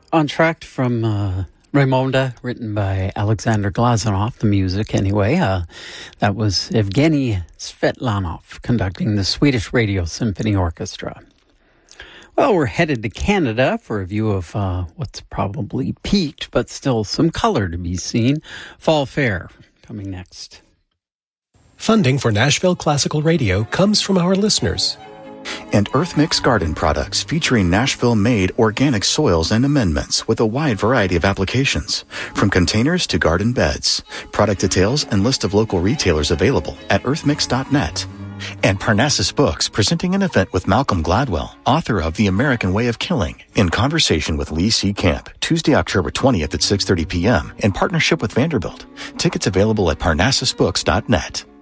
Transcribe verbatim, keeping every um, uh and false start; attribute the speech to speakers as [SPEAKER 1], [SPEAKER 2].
[SPEAKER 1] Entr'acte from uh, Raymonda, written by Alexander Glazunov, the music anyway. Uh, that was Evgeny Svetlanov conducting the Swedish Radio Symphony Orchestra. Well, we're headed to Canada for a view of uh, what's probably peaked, but still some color to be seen. Fall Fair coming next.
[SPEAKER 2] Funding for Nashville Classical Radio comes from our listeners.
[SPEAKER 3] And EarthMix Garden products featuring Nashville-made organic soils and amendments with a wide variety of applications, from containers to garden beds. Product details and list of local retailers available at earthmix dot net. And Parnassus Books, presenting an event with Malcolm Gladwell, author of The American Way of Killing, in conversation with Lee C. Camp, Tuesday, October twentieth at six thirty p.m. in partnership with Vanderbilt. Tickets available at parnassus books dot net.